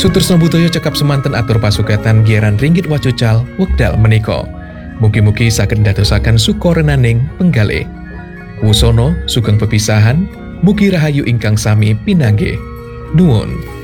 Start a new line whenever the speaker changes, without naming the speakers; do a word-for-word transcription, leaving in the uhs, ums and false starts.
Sutresna Budaya cekap semanten atur pasugatan giaran ringgit wacucal wekdal menika. Mugi-mugi saged ndadosaken sukorenaning penggalih. Wusono sugeng pepisahan, mugi rahayu ingkang sami pinanggih. Nuwun.